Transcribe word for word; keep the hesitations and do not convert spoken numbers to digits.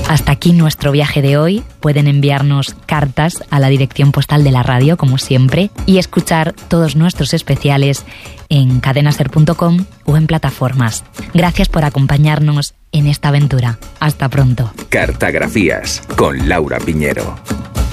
Hasta aquí nuestro viaje de hoy. Pueden enviarnos cartas a la dirección postal de la radio, como siempre, y escuchar todos nuestros especiales en cadena ser punto com o en plataformas. Gracias por acompañarnos en esta aventura. Hasta pronto. Cartografías con Laura Piñero.